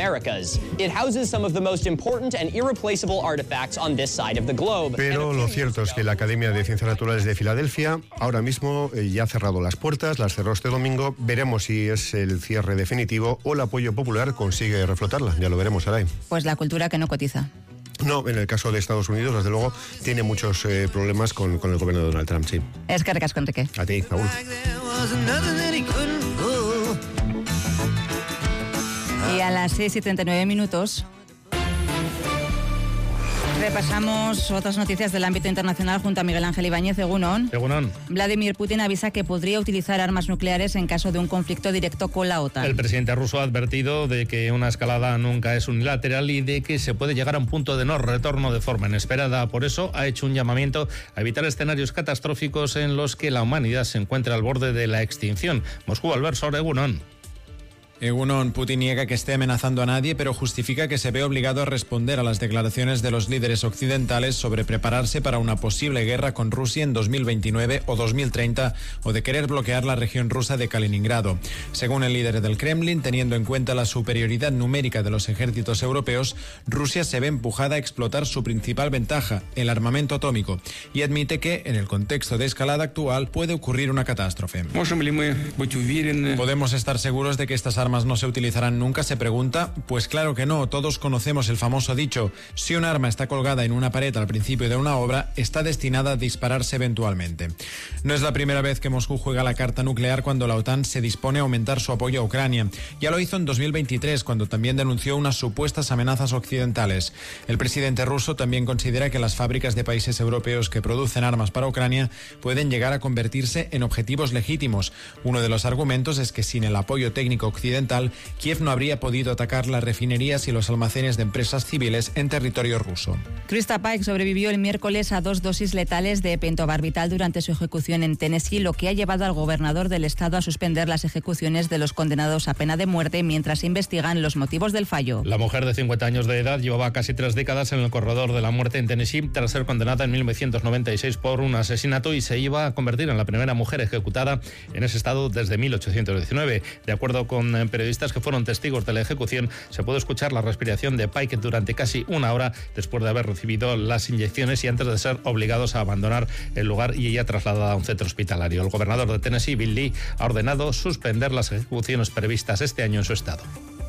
Americas. It houses some of the most important and irreplaceable artifacts on this side of the globe. Pero lo cierto es que la Academia de Ciencias Naturales de Filadelfia ahora mismo ya ha cerrado las puertas, las cerró este domingo. Veremos si es el cierre definitivo o el apoyo popular consigue reflotarla. Ya lo veremos, Saray. Pues la cultura que no cotiza. No, en el caso de Estados Unidos, desde luego, tiene muchos problemas con el gobierno de Donald Trump, sí. Es que recasco, Enrique. A ti, Raúl. Y a las 6:39 repasamos otras noticias del ámbito internacional junto a Miguel Ángel Ibáñez. Egunon. Egunon. Vladimir Putin avisa que podría utilizar armas nucleares en caso de un conflicto directo con la OTAN. El presidente ruso ha advertido de que una escalada nunca es unilateral y de que se puede llegar a un punto de no retorno de forma inesperada. Por eso ha hecho un llamamiento a evitar escenarios catastróficos en los que la humanidad se encuentre al borde de la extinción. Moscú, Albersor, Egunon. Egunon, Putin niega que esté amenazando a nadie, pero justifica que se ve obligado a responder a las declaraciones de los líderes occidentales sobre prepararse para una posible guerra con Rusia en 2029 o 2030 o de querer bloquear la región rusa de Kaliningrado. Según el líder del Kremlin, teniendo en cuenta la superioridad numérica de los ejércitos europeos, Rusia se ve empujada a explotar su principal ventaja, el armamento atómico, y admite que, en el contexto de escalada actual, puede ocurrir una catástrofe. ¿Podemos estar seguros de que estas armas no se utilizarán nunca?, se pregunta. Pues claro que no. Todos conocemos el famoso dicho: si un arma está colgada en una pared al principio de una obra, está destinada a dispararse eventualmente. No es la primera vez que Moscú juega la carta nuclear cuando la OTAN se dispone a aumentar su apoyo a Ucrania. Ya lo hizo en 2023, cuando también denunció unas supuestas amenazas occidentales. El presidente ruso también considera que las fábricas de países europeos que producen armas para Ucrania pueden llegar a convertirse en objetivos legítimos. Uno de los argumentos es que sin el apoyo técnico occidental, Kiev no habría podido atacar las refinerías y los almacenes de empresas civiles en territorio ruso. Krista Pike sobrevivió el miércoles a 2 dosis letales de pentobarbital durante su ejecución en Tennessee, lo que ha llevado al gobernador del estado a suspender las ejecuciones de los condenados a pena de muerte mientras investigan los motivos del fallo. La mujer de 50 años de edad llevaba casi 3 décadas en el corredor de la muerte en Tennessee tras ser condenada en 1996 por un asesinato y se iba a convertir en la primera mujer ejecutada en ese estado desde 1819. De acuerdo con periodistas que fueron testigos de la ejecución, se pudo escuchar la respiración de Pike durante casi una hora después de haber recibido las inyecciones y antes de ser obligados a abandonar el lugar y ella trasladada a un centro hospitalario. El gobernador de Tennessee, Bill Lee, ha ordenado suspender las ejecuciones previstas este año en su estado.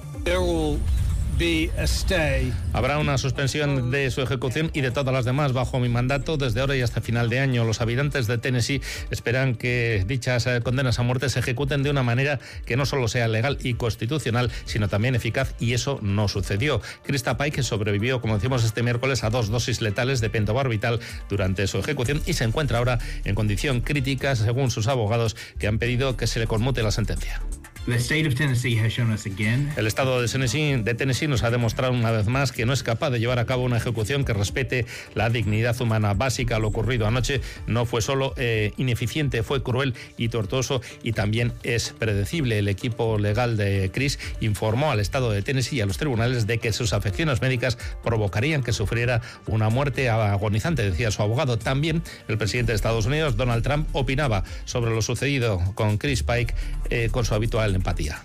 Habrá una suspensión de su ejecución y de todas las demás bajo mi mandato desde ahora y hasta final de año. Los habitantes de Tennessee esperan que dichas condenas a muerte se ejecuten de una manera que no solo sea legal y constitucional, sino también eficaz, y eso no sucedió. Krista Pike sobrevivió, como decimos, este miércoles a 2 dosis letales de pentobarbital durante su ejecución y se encuentra ahora en condición crítica, según sus abogados, que han pedido que se le conmute la sentencia. El estado de Tennessee nos ha demostrado una vez más que no es capaz de llevar a cabo una ejecución que respete la dignidad humana básica. Lo ocurrido anoche no fue solo ineficiente, fue cruel y tortuoso, y también es predecible. El equipo legal de Chris informó al estado de Tennessee y a los tribunales de que sus afecciones médicas provocarían que sufriera una muerte agonizante, decía su abogado. También el presidente de Estados Unidos, Donald Trump, opinaba sobre lo sucedido con Chris Pike con su habitual empatía.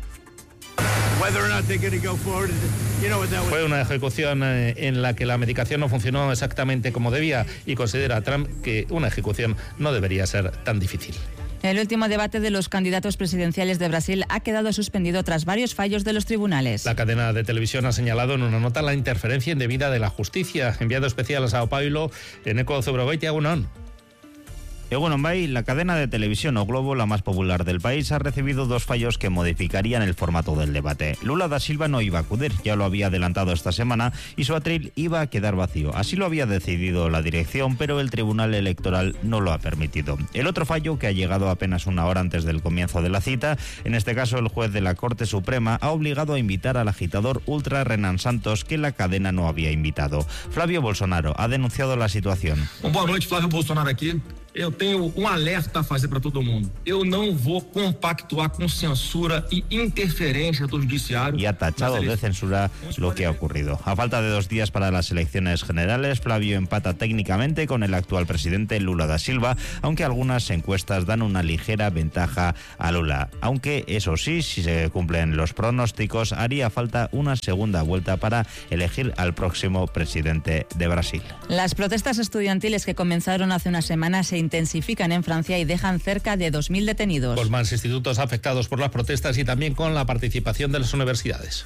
Fue una ejecución en la que la medicación no funcionó exactamente como debía, y considera Trump que una ejecución no debería ser tan difícil. El último debate de los candidatos presidenciales de Brasil ha quedado suspendido tras varios fallos de los tribunales. La cadena de televisión ha señalado en una nota la interferencia indebida de la justicia. Enviado especial a Sao Paulo, Eneco Zubrogeitia, Egunon. Egunon Bay, la cadena de televisión O Globo, la más popular del país, ha recibido 2 fallos que modificarían el formato del debate. Lula da Silva no iba a acudir, ya lo había adelantado esta semana, y su atril iba a quedar vacío. Así lo había decidido la dirección, pero el Tribunal Electoral no lo ha permitido. El otro fallo, que ha llegado apenas una hora antes del comienzo de la cita, en este caso el juez de la Corte Suprema ha obligado a invitar al agitador ultra Renan Santos, que la cadena no había invitado. Flavio Bolsonaro ha denunciado la situación. Boa noite, Flávio Bolsonaro aquí. eu tenho alerta a fazer para todo mundo. Eu não vou compactuar con censura y interferencia do judiciario. Y ha tachado de censura lo que ha ocurrido. A falta de 2 días para las elecciones generales, Flavio empata técnicamente con el actual presidente Lula da Silva, aunque algunas encuestas dan una ligera ventaja a Lula. Aunque, eso sí, si se cumplen los pronósticos, haría falta una segunda vuelta para elegir al próximo presidente de Brasil. Las protestas estudiantiles que comenzaron hace una semana se intensifican en Francia y dejan cerca de 2.000 detenidos. Con más institutos afectados por las protestas y también con la participación de las universidades.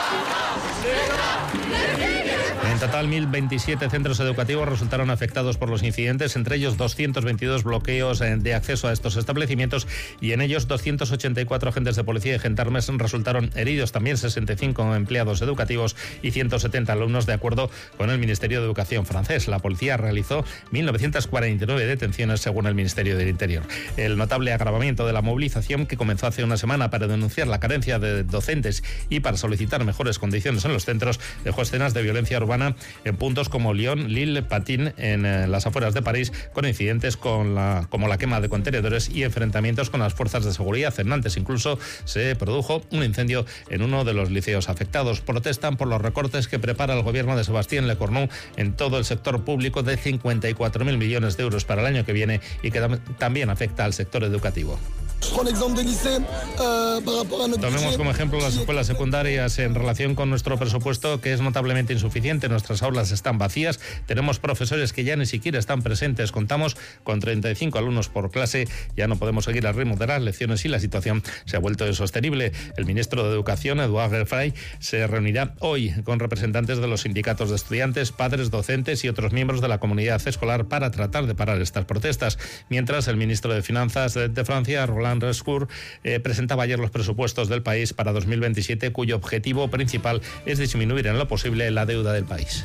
En total, 1.027 centros educativos resultaron afectados por los incidentes, entre ellos 222 bloqueos de acceso a estos establecimientos y en ellos 284 agentes de policía y gendarmes resultaron heridos, también 65 empleados educativos y 170 alumnos, de acuerdo con el Ministerio de Educación francés. La policía realizó 1.949 detenciones, según el Ministerio del Interior. El notable agravamiento de la movilización, que comenzó hace una semana para denunciar la carencia de docentes y para solicitar mejores condiciones en los centros, dejó escenas de violencia urbana en puntos como Lyon, Lille, Patin, en las afueras de París, con incidentes como la quema de contenedores y enfrentamientos con las fuerzas de seguridad. En Nantes incluso se produjo un incendio en uno de los liceos afectados. Protestan por los recortes que prepara el gobierno de Sébastien Lecornu en todo el sector público de 54.000 millones de euros para el año que viene y que también afecta al sector educativo. Tomemos como ejemplo las escuelas secundarias en relación con nuestro presupuesto, que es notablemente insuficiente. Nuestras aulas están vacías, tenemos profesores que ya ni siquiera están presentes, contamos con 35 alumnos por clase, ya no podemos seguir al ritmo de las lecciones y la situación se ha vuelto insostenible. El ministro de Educación, Edouard Gerfay, se reunirá hoy con representantes de los sindicatos de estudiantes, padres, docentes y otros miembros de la comunidad escolar para tratar de parar estas protestas. Mientras, el ministro de Finanzas de Francia, Roland Lescure, presentaba ayer los presupuestos del país para 2027, cuyo objetivo principal es disminuir en lo posible la deuda del país.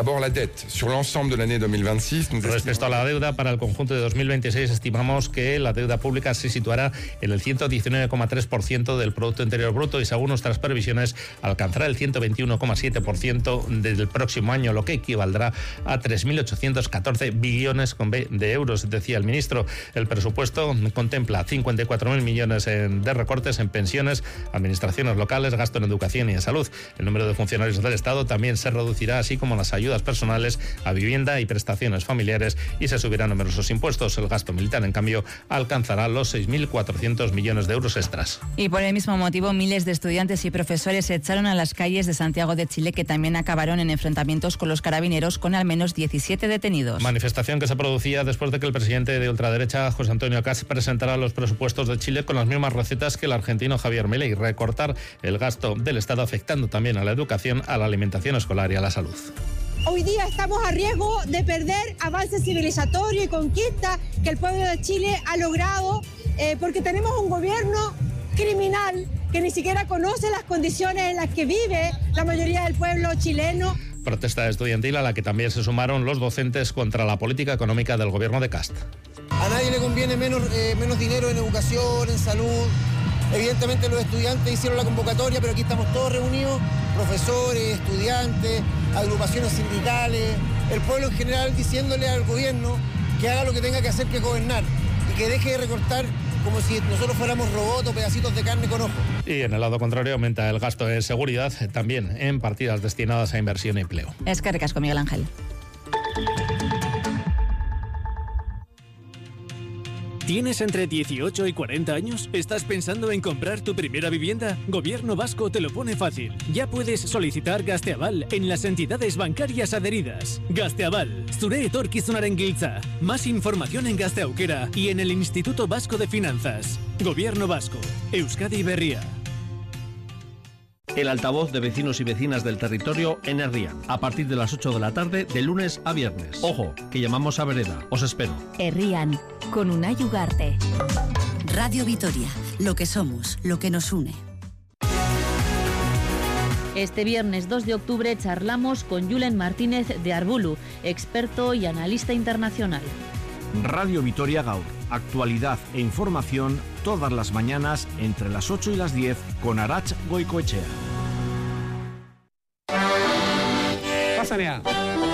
Respecto a la deuda, para el conjunto de 2026 estimamos que la deuda pública se situará en el 119,3% del Producto Interior Bruto y, según nuestras previsiones, alcanzará el 121,7% del próximo año, lo que equivaldrá a 3.814 billones de euros, decía el ministro. El presupuesto contempla 54.000 millones de recortes en pensiones, administraciones locales, gasto en educación y en salud. El número de funcionarios del Estado también se reducirá, así como las ayudas personales a vivienda y prestaciones familiares, y se subirán numerosos impuestos. El gasto militar, en cambio, alcanzará los 6.400 millones de euros extras. Y por el mismo motivo, miles de estudiantes y profesores se echaron a las calles de Santiago de Chile, que también acabaron en enfrentamientos con los carabineros, con al menos 17 detenidos. Manifestación que se producía después de que el presidente de ultraderecha, José Antonio Cast, presentara los presupuestos de Chile con las mismas recetas que el argentino Javier Milei: recortar el gasto del Estado, afectando también a la educación, a la alimentación escolar y a la salud. Hoy día estamos a riesgo de perder avances civilizatorios y conquistas que el pueblo de Chile ha logrado, porque tenemos un gobierno criminal que ni siquiera conoce las condiciones en las que vive la mayoría del pueblo chileno. Protesta estudiantil a la que también se sumaron los docentes contra la política económica del gobierno de Cast. A nadie le conviene menos dinero en educación, en salud. Evidentemente los estudiantes hicieron la convocatoria, pero aquí estamos todos reunidos, profesores, estudiantes, agrupaciones sindicales, el pueblo en general, diciéndole al gobierno que haga lo que tenga que hacer, que gobernar, y que deje de recortar como si nosotros fuéramos robots o pedacitos de carne con ojo. Y en el lado contrario aumenta el gasto de seguridad, también en partidas destinadas a inversión y empleo. Es que recasco, Miguel Ángel. ¿Tienes entre 18 y 40 años? ¿Estás pensando en comprar tu primera vivienda? Gobierno Vasco te lo pone fácil. Ya puedes solicitar Gazteaval en las entidades bancarias adheridas. Gazteaval, zure etorkizunaren giltza. Más información en Gazte Aukera y en el Instituto Vasco de Finanzas. Gobierno Vasco, Euskadi Berria. El altavoz de vecinos y vecinas del territorio en Herrián, a partir de las 8 de la tarde, de lunes a viernes. Ojo, que llamamos a vereda. Os espero. Herrián, con Unai Ugarte. Radio Vitoria, lo que somos, lo que nos une. Este viernes 2 de octubre charlamos con Julen Martínez de Arbulu, experto y analista internacional. Radio Vitoria Gaur, actualidad e información todas las mañanas entre las 8 y las 10 con Arach Goicoechea. Pásale a...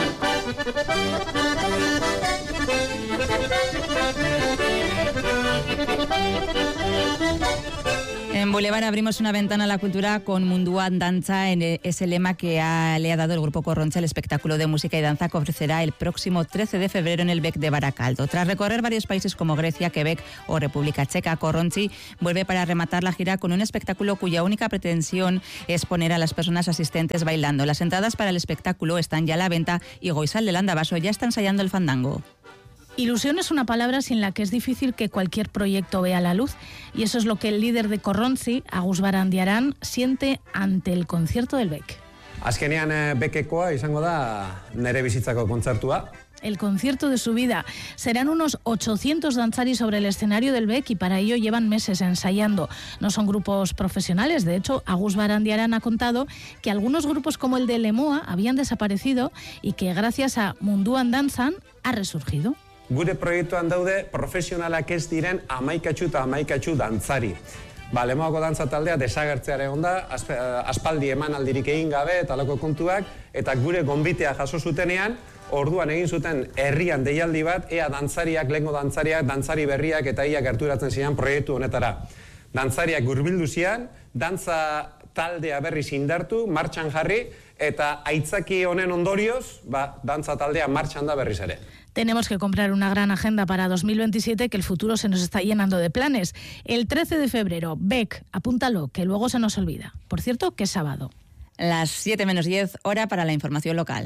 En Boulevard abrimos una ventana a la cultura con Munduan Danza, ese lema que le ha dado el Grupo Corronche al espectáculo de música y danza que ofrecerá el próximo 13 de febrero en el Bec de Baracaldo. Tras recorrer varios países como Grecia, Quebec o República Checa, Corronchi vuelve para rematar la gira con un espectáculo cuya única pretensión es poner a las personas asistentes bailando. Las entradas para el espectáculo están ya a la venta y Goizal de Landavaso ya está ensayando el fandango. Ilusión es una palabra sin la que es difícil que cualquier proyecto vea la luz, y eso es lo que el líder de Corronchi, Agus Barandiaran, siente ante el concierto del Bec. Azkenean bekekoa izango da nere bizitzako kontzertua. El concierto de su vida. Serán unos 800 danzaris sobre el escenario del Bec y para ello llevan meses ensayando. No son grupos profesionales, de hecho, Agus Barandiaran ha contado que algunos grupos como el de Lemoa habían desaparecido y que gracias a Munduan Danzan ha resurgido. Gure proiektuan daude profesionalak ez diren hamaikatxu eta hamaikatxu dantzari. Lemoako dantza taldea desagertzeare onda, aspaldi emanaldirik egin gabe eta halako kontuak, eta gure gonbitea jaso zutenean, orduan egin zuten herrian deialdi bat, ea dantzariak, lehengo dantzariak, dantzari berriak eta ia gerturatzen ziren proiektu honetara. Dantzariak hurbildu zian, dantza taldea berriz indartu, martxan jarri, eta aitzaki honen ondorioz, dantza taldea martxan da berriz ere. Tenemos que comprar una gran agenda para 2027, que el futuro se nos está llenando de planes. El 13 de febrero, Bec, apúntalo, que luego se nos olvida. Por cierto, que es sábado. Las 7:10, hora para la información local.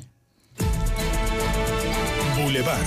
Boulevard.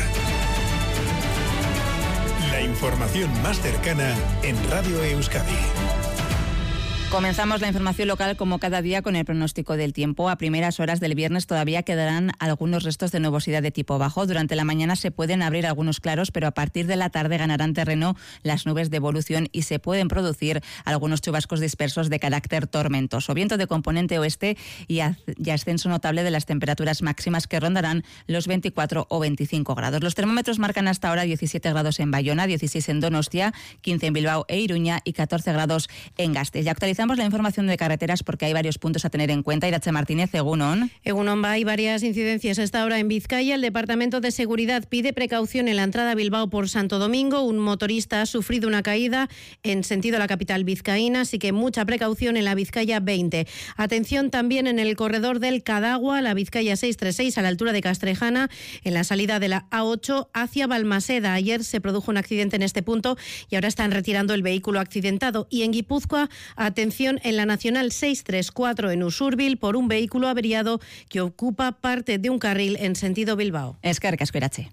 La información más cercana en Radio Euskadi. Comenzamos la información local como cada día con el pronóstico del tiempo. A primeras horas del viernes todavía quedarán algunos restos de nubosidad de tipo bajo. Durante la mañana se pueden abrir algunos claros, pero a partir de la tarde ganarán terreno las nubes de evolución y se pueden producir algunos chubascos dispersos de carácter tormentoso. Viento de componente oeste y ascenso notable de las temperaturas máximas que rondarán los 24 o 25 grados. Los termómetros marcan hasta ahora 17 grados en Bayona, 16 en Donostia, 15 en Bilbao e Iruña y 14 grados en Gasteiz. Ya actualizamos la información de carreteras porque hay varios puntos a tener en cuenta. Irache Martínez, Egunon. Egunon, hay varias incidencias a esta hora en Vizcaya. El Departamento de Seguridad pide precaución en la entrada a Bilbao por Santo Domingo. Un motorista ha sufrido una caída en sentido a la capital vizcaína, así que mucha precaución en la Vizcaya 20. Atención también en el corredor del Cadagua, la Vizcaya 636 a la altura de Castrejana, en la salida de la A8 hacia Balmaseda. Ayer se produjo un accidente en este punto y ahora están retirando el vehículo accidentado. Y en Guipúzcoa, atención en la Nacional 634 en Usurbil por un vehículo averiado que ocupa parte de un carril en sentido Bilbao. Eskerrik asko, Irache.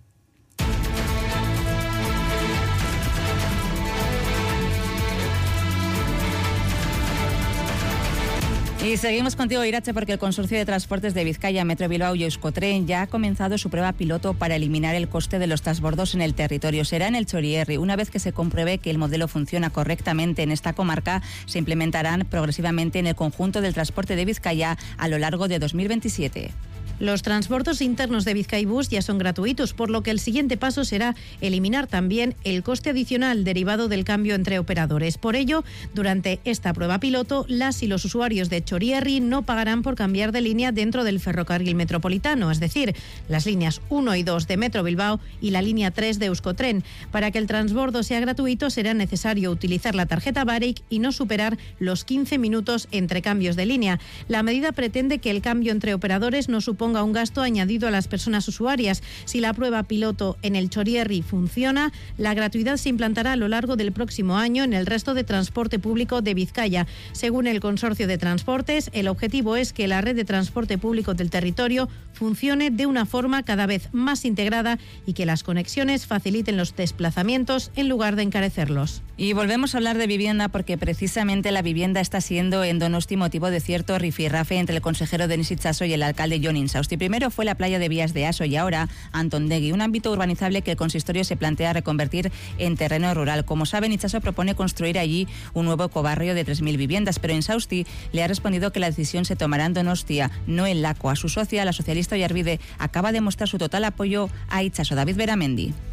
Y seguimos contigo, Irache, porque el Consorcio de Transportes de Vizcaya, Metro Bilbao y Euskotren ya ha comenzado su prueba piloto para eliminar el coste de los transbordos en el territorio. Será en el Txorierri. Una vez que se compruebe que el modelo funciona correctamente en esta comarca, se implementarán progresivamente en el conjunto del transporte de Vizcaya a lo largo de 2027. Los transbordos internos de Bizkaibus ya son gratuitos, por lo que el siguiente paso será eliminar también el coste adicional derivado del cambio entre operadores. Por ello, durante esta prueba piloto, las y los usuarios de Txorierri no pagarán por cambiar de línea dentro del ferrocarril metropolitano, es decir, las líneas 1 y 2 de Metro Bilbao y la línea 3 de Euskotren. Para que el transbordo sea gratuito, será necesario utilizar la tarjeta Barik y no superar los 15 minutos entre cambios de línea. La medida pretende que el cambio entre operadores no suponga un gasto añadido a las personas usuarias. Si la prueba piloto en el Txorierri funciona, la gratuidad se implantará a lo largo del próximo año en el resto de transporte público de Vizcaya. Según el Consorcio de Transportes, el objetivo es que la red de transporte público del territorio funcione de una forma cada vez más integrada y que las conexiones faciliten los desplazamientos en lugar de encarecerlos. Y volvemos a hablar de vivienda porque precisamente la vivienda está siendo en Donosti motivo de cierto rifirrafe entre el consejero Denis Itxaso y el alcalde Jon Insausti. Primero fue la playa de Vías de Aso y ahora Antondegui, un ámbito urbanizable que el consistorio se plantea reconvertir en terreno rural. Como saben, Itxaso propone construir allí un nuevo ecobarrio de 3.000 viviendas, pero Insausti le ha respondido que la decisión se tomará en Donostia, no en Lakoa. Su socia, la socialista Oyarbide, acaba de mostrar su total apoyo a Itxaso. David Beramendi.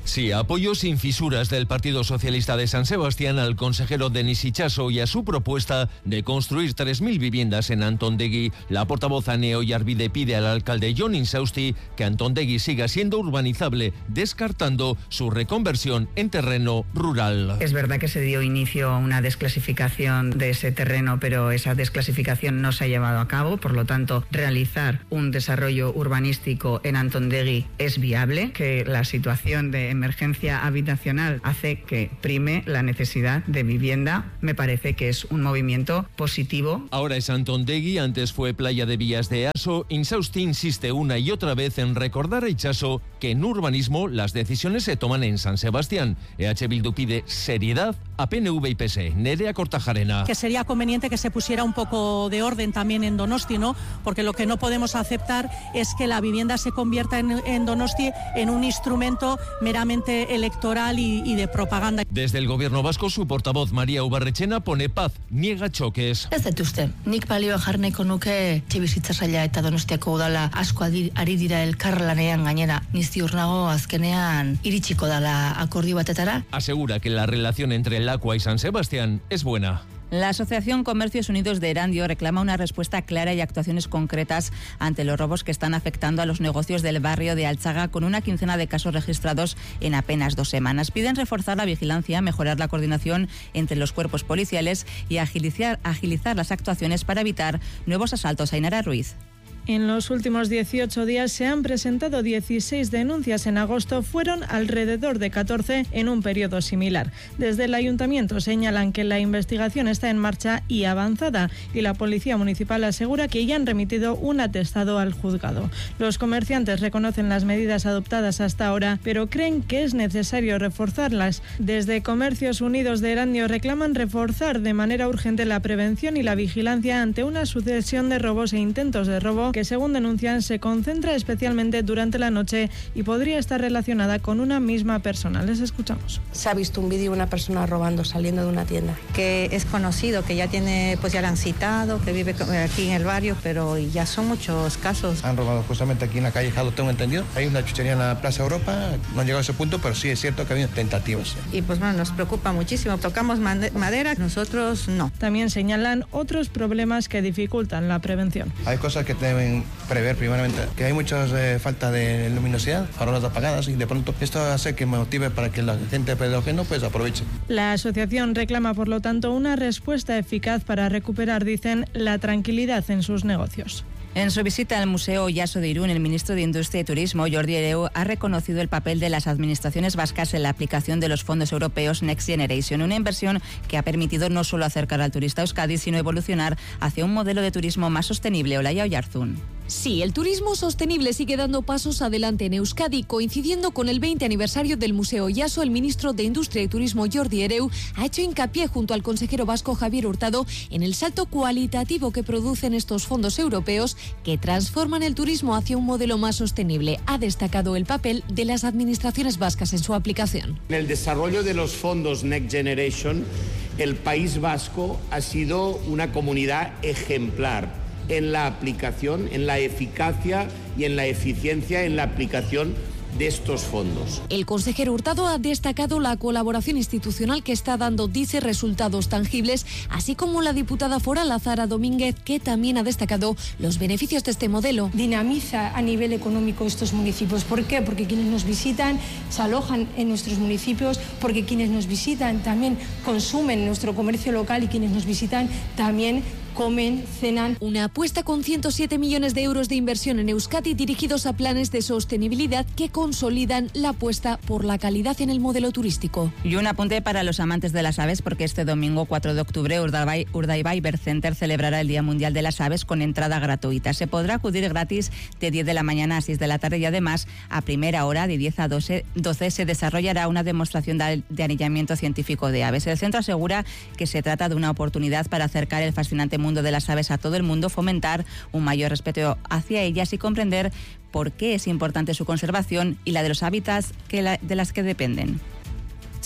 Sí, apoyo sin fisuras del Partido Socialista de San Sebastián al consejero Denis Itxaso y a su propuesta de construir 3.000 viviendas en Antondegui. La portavoz Ane Oyarbide pide al alcalde Jon Insausti que Antondegui siga siendo urbanizable, descartando su reconversión en terreno rural. Es verdad que se dio inicio a una desclasificación de ese terreno, pero esa desclasificación no se ha llevado a cabo, por lo tanto, realizar un desarrollo urbanístico en Antondegui es viable, que la situación de emergencia habitacional hace que prime la necesidad de vivienda. Me parece que es un movimiento positivo. Ahora es Antondegui, antes fue Playa de Vías de Aso. Insausti insiste una y otra vez en recordar a Itxaso que en urbanismo las decisiones se toman en San Sebastián. EH Bildu pide seriedad a PNV y PSE. Nerea Kortajarena. Que sería conveniente que se pusiera un poco de orden también en Donosti, ¿no? Porque lo que no podemos aceptar es que la vivienda se convierta en Donosti en un instrumento meramente electoral y de propaganda. Desde el gobierno vasco, su portavoz María Ubarretxena pone paz, niega choques. Ez dut uste, nik balioa jarneko nuke etxebizitza saila eta Donostiako udala asko ari dira elkarlanean gainera. Ni ziur nago azkenean iritsiko dala akordio batetara. Asegura que la relación entre el Aqua y San Sebastián es buena. La Asociación Comercios Unidos de Erandio reclama una respuesta clara y actuaciones concretas ante los robos que están afectando a los negocios del barrio de Alchaga, con una quincena de casos registrados en apenas 2 semanas. Piden reforzar la vigilancia, mejorar la coordinación entre los cuerpos policiales y agilizar las actuaciones para evitar nuevos asaltos. Ainara Ruiz. En los últimos 18 días se han presentado 16 denuncias. En agosto fueron alrededor de 14 en un periodo similar. Desde el ayuntamiento señalan que la investigación está en marcha y avanzada, y la policía municipal asegura que ya han remitido un atestado al juzgado. Los comerciantes reconocen las medidas adoptadas hasta ahora, pero creen que es necesario reforzarlas. Desde Comercios Unidos de Erandio reclaman reforzar de manera urgente la prevención y la vigilancia ante una sucesión de robos e intentos de robo que, según denuncian, se concentra especialmente durante la noche y podría estar relacionada con una misma persona. Les escuchamos. Se ha visto un vídeo de una persona robando, saliendo de una tienda. Que es conocido, que ya tiene, pues ya le han citado, que vive aquí en el barrio, pero ya son muchos casos. Han robado justamente aquí en la calle Jado, tengo entendido. Hay una chuchería en la Plaza Europa, no han llegado a ese punto, pero sí es cierto que ha habido tentativas. Y pues bueno, nos preocupa muchísimo. Tocamos madera, nosotros no. También señalan otros problemas que dificultan la prevención. Hay cosas que deben prever primeramente, que hay mucha falta de luminosidad, farolas apagadas, y de pronto esto hace que motive para que la gente pedógeno pues aproveche. La asociación reclama, por lo tanto, una respuesta eficaz para recuperar, dicen, la tranquilidad en sus negocios. En su visita al Museo Yaso de Irún, el ministro de Industria y Turismo, Jordi Hereu, ha reconocido el papel de las administraciones vascas en la aplicación de los fondos europeos Next Generation, una inversión que ha permitido no solo acercar al turista a Euskadi, sino evolucionar hacia un modelo de turismo más sostenible. Olaya Oyarzún. Sí, el turismo sostenible sigue dando pasos adelante en Euskadi. Coincidiendo con el 20 aniversario del Museo Yaso, el ministro de Industria y Turismo, Jordi Hereu, ha hecho hincapié junto al consejero vasco Javier Hurtado en el salto cualitativo que producen estos fondos europeos que transforman el turismo hacia un modelo más sostenible. Ha destacado el papel de las administraciones vascas en su aplicación. En el desarrollo de los fondos Next Generation, el País Vasco ha sido una comunidad ejemplar en la aplicación, en la eficacia y en la eficiencia en la aplicación de estos fondos. El consejero Hurtado ha destacado la colaboración institucional que está dando, dice, resultados tangibles, así como la diputada foral Azara Domínguez, que también ha destacado los beneficios de este modelo. Dinamiza a nivel económico estos municipios. ¿Por qué? Porque quienes nos visitan se alojan en nuestros municipios, porque quienes nos visitan también consumen nuestro comercio local y quienes nos visitan también comen, cenan. Una apuesta con 107 millones de euros de inversión en Euskadi dirigidos a planes de sostenibilidad que consolidan la apuesta por la calidad en el modelo turístico. Y un apunte para los amantes de las aves, porque este domingo 4 de octubre Urdaibai Bird Center celebrará el Día Mundial de las Aves con entrada gratuita. Se podrá acudir gratis de 10 de la mañana a 6 de la tarde y además a primera hora de 10 a 12 se desarrollará una demostración de anillamiento científico de aves. El centro asegura que se trata de una oportunidad para acercar el fascinante mundo de las aves a todo el mundo, fomentar un mayor respeto hacia ellas y comprender por qué es importante su conservación y la de los hábitats de las que dependen.